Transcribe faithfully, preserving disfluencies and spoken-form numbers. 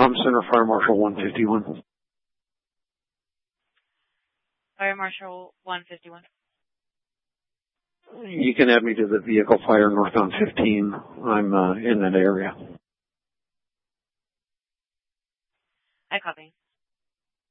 Com Center, Fire Marshal one fifty-one. Fire Marshal one fifty-one. You can add me to the vehicle fire northbound fifteen. I'm uh, in that area. I copy.